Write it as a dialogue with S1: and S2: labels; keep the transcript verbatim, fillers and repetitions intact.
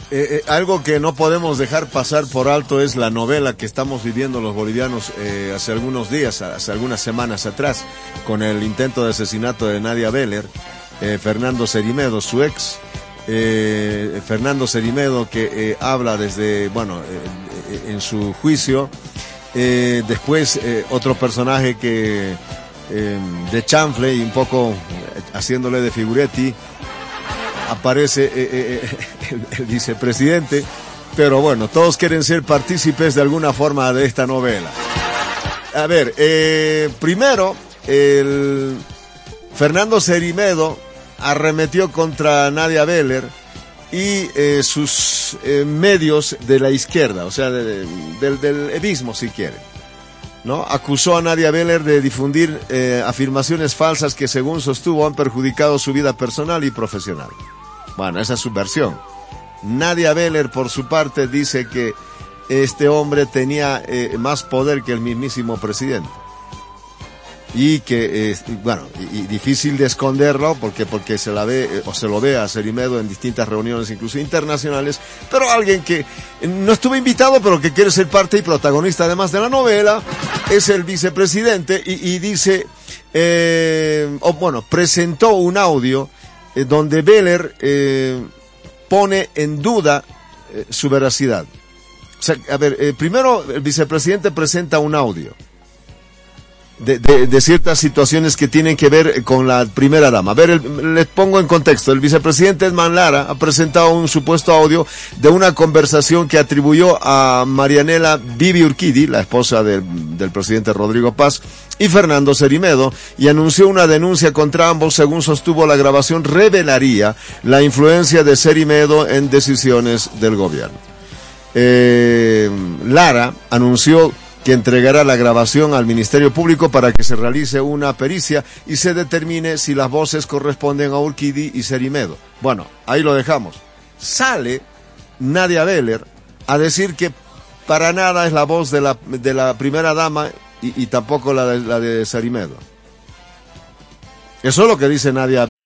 S1: Eh, eh, algo que no podemos dejar pasar por alto es la novela que estamos viviendo los bolivianos eh, hace algunos días, hace algunas semanas atrás, con el intento de asesinato de Nadia Beller, eh, Fernando Cerimedo, su ex, eh, Fernando Cerimedo, que eh, habla desde, bueno, eh, en su juicio, eh, después eh, otro personaje que eh, de chanfle y un poco eh, haciéndole de figuretti, aparece eh, eh, el, el vicepresidente, pero bueno, todos quieren ser partícipes de alguna forma de esta novela. A ver, eh, primero, el Fernando Cerimedo arremetió contra Nadia Beller y eh, sus eh, medios de la izquierda, o sea, de, de, del, del evismo, si quieren, ¿no? Acusó a Nadia Beller de difundir eh, afirmaciones falsas que, según sostuvo, han perjudicado su vida personal y profesional. Bueno, esa es su versión. Nadia Beller, por su parte, dice que este hombre tenía eh, más poder que el mismísimo presidente. Y que, eh, bueno, y, y difícil de esconderlo porque, porque se la ve, eh, o se lo ve a Cerimedo en distintas reuniones, incluso internacionales, pero alguien que no estuvo invitado, pero que quiere ser parte y protagonista además de la novela, es el vicepresidente y, y dice, eh, o bueno, presentó un audio eh, donde Beller eh, pone en duda eh, su veracidad. O sea, a ver, eh, primero el vicepresidente presenta un audio De, de, de ciertas situaciones que tienen que ver con la primera dama. A ver, el, les pongo en contexto. El vicepresidente Edman Lara ha presentado un supuesto audio de una conversación que atribuyó a Marianela Bibi Urquidi, la esposa del, del presidente Rodrigo Paz, y Fernando Cerimedo, y anunció una denuncia contra ambos. Según sostuvo, la grabación revelaría la influencia de Cerimedo en decisiones del gobierno. Eh, Lara anunció que entregará la grabación al Ministerio Público para que se realice una pericia y se determine si las voces corresponden a Urquidi y Cerimedo. Bueno, ahí lo dejamos. Sale Nadia Beller a decir que para nada es la voz de la, de la primera dama y, y tampoco la de, la de Cerimedo. Eso es lo que dice Nadia